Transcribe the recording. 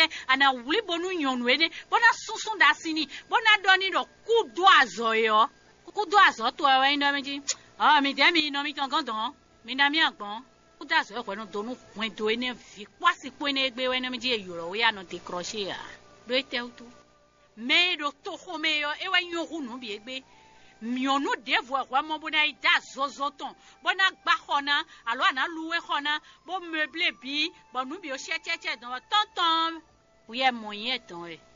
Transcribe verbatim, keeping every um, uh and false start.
ana wuli bonu nyonwene bona susun da sini bona doni do ku do azoyo ku do azo to e ndo mi ah mi de mi no mi kan kan don mi na mi agbon ku da azo ko no donu wen do ene fi kwasi po ene gbe we no mi je yoro we ano te crochet a do te utu me do to ho me yo e wa nyoru no bi egbe mionu devo wa mo bona ida zozoton bona gba khona alo ana luwe khona bo meuble bi bo nu bi o checheche don tonton ou ye moyen ton e